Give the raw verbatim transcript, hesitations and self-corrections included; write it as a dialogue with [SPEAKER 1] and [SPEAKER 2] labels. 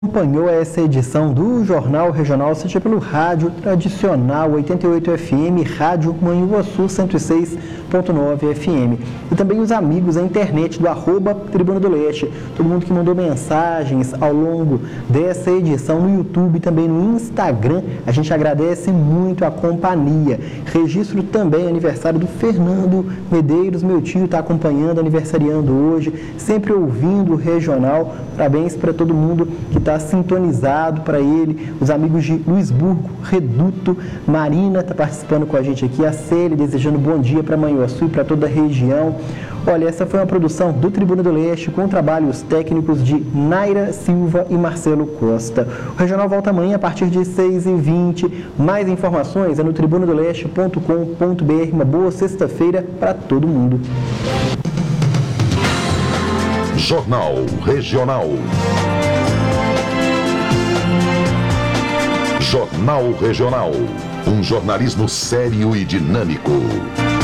[SPEAKER 1] Acompanhou essa edição do Jornal Regional, seja pelo rádio tradicional oitenta e oito F M, rádio Manhuaçu cento e seis ponto nove F M. E também os amigos da internet do arroba Tribuna do Leste. Todo mundo que mandou mensagens ao longo dessa edição no YouTube e também no Instagram. A gente agradece muito a companhia. Registro também aniversário do Fernando Medeiros, meu tio está acompanhando, aniversariando hoje, sempre ouvindo o Regional. Parabéns para todo mundo que está sintonizado, para ele, os amigos de Luisburgo, Reduto, Marina está participando com a gente aqui, a Célia desejando bom dia para Manhuaçu e para toda a região. Olha, essa foi uma produção do Tribuna do Leste com trabalhos técnicos de Naira Silva e Marcelo Costa. O Regional volta amanhã a partir de seis e vinte. Mais informações é no tribuna do leste ponto com ponto br. Uma boa sexta-feira para todo mundo.
[SPEAKER 2] Jornal Regional. Jornal Regional. Um jornalismo sério e dinâmico.